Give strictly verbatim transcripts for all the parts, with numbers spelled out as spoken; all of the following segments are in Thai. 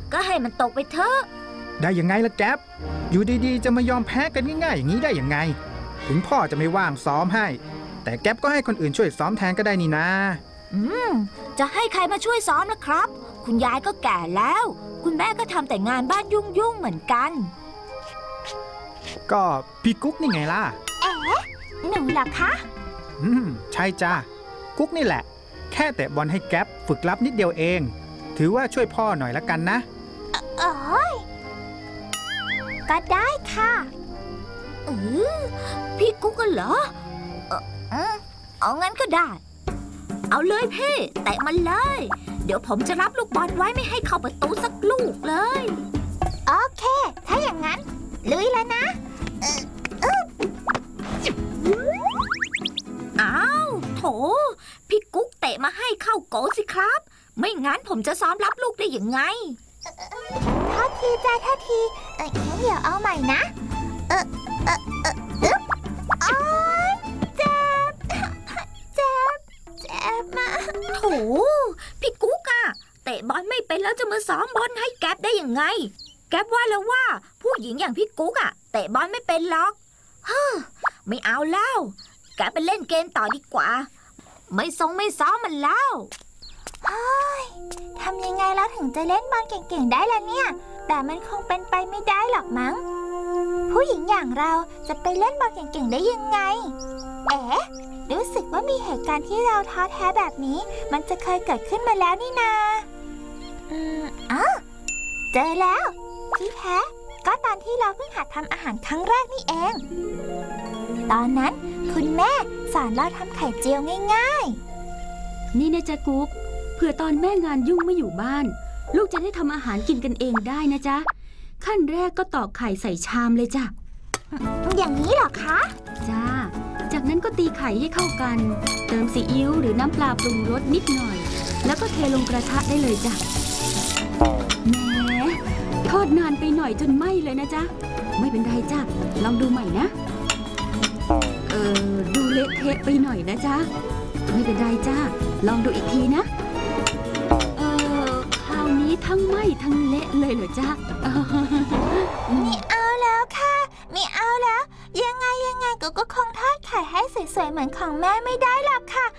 ก็ให้มันตกไปเถอะได้ยังไงล่ะแก๊ปอยู่ดีๆจะมายอมแพ้กันง่ายๆอย่างนี้ได้ยังไงถึงพ่อจะไม่ว่างซ้อมให้แต่แก๊ปก็ให้คนอื่นช่วยซ้อมแทนก็ได้นี่นะอืมจะให้ใครมาช่วยซ้อมล่ะครับคุณยายก็แก่แล้วคุณแม่ก็ทำแต่งานบ้านยุ่งๆเหมือนกันก็พี่กุ๊กนี่ไงล่ะเอ๊ะหนูล่ะคะอืมใช่จ้ากุ๊กนี่แหละแค่เตะบอลให้แก๊ปฝึกรับนิดเดียวเองถือว่าช่วยพ่อหน่อยละกันนะเอ้ยก็ได้ค่ะเออพี่กุ๊กกันเหรอเออเอางั้นก็ได้เอาเลยพี่เตะมันเลยเดี๋ยวผมจะรับลูกบอลไว้ไม่ให้เข้าประตูสักลูกเลยโอเคถ้าอย่างนั้นลุยแล้วนะอ้าวโถพี่กุ๊กเตะมาให้เข้าโกสิครับไม่งั้นผมจะซ้อมรับลูกได้ยังไงโทษทีจ้าโทษทีเออเดี๋ยวเอาใหม่นะเออเออเออเออโอ๊ยเจ็บเจ็บเจ็บมาโถพี่กุ๊กอะเตะบอลไม่เป็นแล้วจะมาซ้อมบอลให้แก๊ปได้ยังไงแก๊ปว่าแล้วว่าผู้หญิงอย่างพี่กุ๊กอะเตะบอลไม่เป็นหรอกเฮ้อไม่เอาแล้วแก๊ปไปเล่นเกมต่อดีกว่าไม่ทรงไม่ซ้อมมันแล้วเฮ้ยทำยังไงแล้วถึงจะเล่นบอลเก่งๆได้ล่ะเนี่ยแต่มันคงเป็นไปไม่ได้หรอกมั้งผู้หญิงอย่างเราจะไปเล่นบอลเก่งๆได้ยังไงเอ๊ะรู้สึกว่ามีเหตุการณ์ที่เราท้อแท้แบบนี้มันจะเคยเกิดขึ้นมาแล้วนี่นาอืมอ๋อเจอแล้วที่แท้ก็ตอนที่เราเพิ่งหัดทำอาหารครั้งแรกนี่เองตอนนั้นคุณแม่สอนเราทำไข่เจียวง่ายๆนี่นะจ๊ะกุ๊กเผื่อตอนแม่งานยุ่งไม่อยู่บ้านลูกจะได้ทำอาหารกินกันเองได้นะจ๊ะขั้นแรกก็ตอกไข่ใส่ชามเลยจ้ะอย่างนี้เหรอคะจ้าจากนั้นก็ตีไข่ให้เข้ากันเติมซีอิ๊วหรือน้ำปลาปรุงรสนิดหน่อยแล้วก็เทลงกระทะได้เลยจ้ะแหมทอดนานไปหน่อยจนไหม้เลยนะจ๊ะไม่เป็นไรจ้ะลองดูใหม่นะเออดูเละเทะไปหน่อยนะจ๊ะไม่เป็นไรจ้าลองดูอีกทีนะเออคราวนี้ทั้งไหม้ทั้งเละเลยเหรอจ๊ะไม่เอาแล้วค่ะไม่เอาแล้วยังไงยังไงก็ก็คงทอดไข่ให้สวยๆเหมือนของแม่ไม่ได้หรอกค่ะ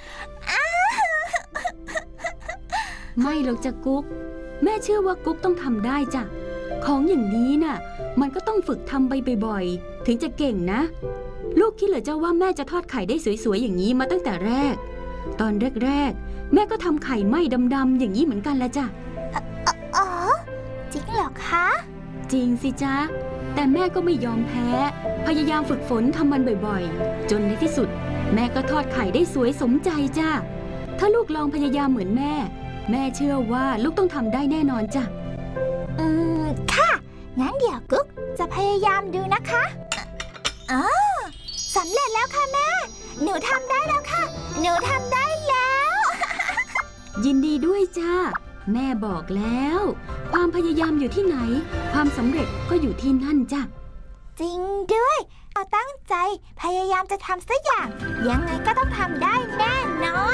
ไม่หรอกจ้ะกุ๊กแม่เชื่อว่ากุ๊กต้องทำได้จ้ะของอย่างนี้น่ะมันก็ต้องฝึกทำไปบ่อยๆถึงจะเก่งนะลูกคิดเหรอเจ้าว่าแม่จะทอดไข่ได้สวยๆอย่างนี้มาตั้งแต่แรกตอนแรกๆแม่ก็ทำไข่ไหม้ดำๆอย่างนี้เหมือนกันละจ้ะอ๋อจริงเหรอคะจริงสิจ๊ะแต่แม่ก็ไม่ยอมแพ้พยายามฝึกฝนทำมันบ่อยๆจนในที่สุดแม่ก็ทอดไข่ได้สวยสมใจจ้ะถ้าลูกลองพยายามเหมือนแม่แม่เชื่อว่าลูกต้องทำได้แน่นอนจ้ะอืมค่ะงั้นเดี๋ยวกุ๊กจะพยายามดูนะคะอ๋อสำเร็จแล้วค่ะแม่หนูทำได้แล้วค่ะหนูทำได้แล้วยินดีด้วยจ้าแม่บอกแล้วความพยายามอยู่ที่ไหนความสำเร็จก็อยู่ที่นั่นจ้ะจริงด้วยเราตั้งใจพยายามจะทำสักอย่างยังไงก็ต้องทำได้แน่นอน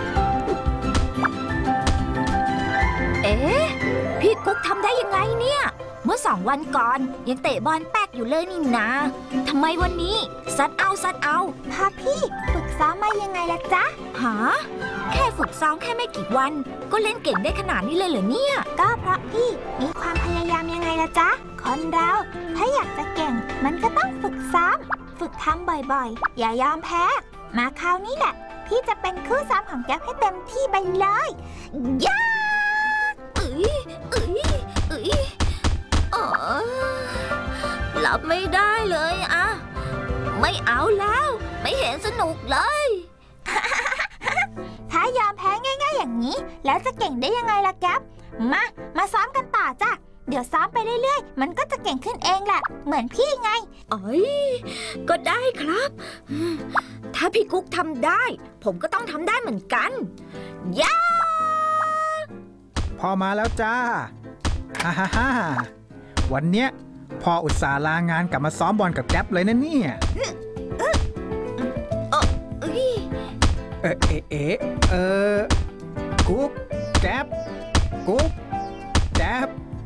เอ๊ะพี่กุ๊กทำได้ยังไงเนี่ยเมื่อสองวันก่อนยังเตะบอลแป๊กอยู่เลยนี่นาทำไมวันนี้ซัดเอาซัดเอาพาพี่ฝึกซ้อมมายังไงล่ะจ๊ะหาแค่ฝึกซ้อมแค่ไม่กี่วันก็เล่นเก่งได้ขนาดนี้เลยเหรอเนี่ยก็เพราะพี่มีความพยายามยังไงล่ะจ๊ะคนเราถ้าอยากจะเก่งมันก็ต้องฝึกซ้อมฝึกทำบ่อยๆอย่ายอมแพ้มาคราวนี้แหละพี่จะเป็นคู่ซ้อมของแก๊ปให้เต็มที่ไปเลยย่าเอ้ยเอ้ยเอ้ยหลับไม่ได้เลยอะไม่เอาแล้วไม่เห็นสนุกเลย ถ้ายอมแพ้ง่ายๆอย่างนี้แล้วจะเก่งได้ยังไงล่ะแก๊ปมามาซ้อมกันต่อจ้ะเดี๋ยวซ้อมไปเรื่อยๆมันก็จะเก่งขึ้นเองแหละเหมือนพี่ไงอ๋อยก็ได้ครับถ้าพี่กุ๊กทำได้ผมก็ต้องทำได้เหมือนกันย่าพอมาแล้วจ้าฮ่าฮ่าฮ่าวันเนี้ยพ่ออุตส่าห์ลางานกลับมาซ้อมบอลกับแก๊ปเลยนะเนี่ยเออเออเออเออกุ๊กแก๊ปกุ๊ก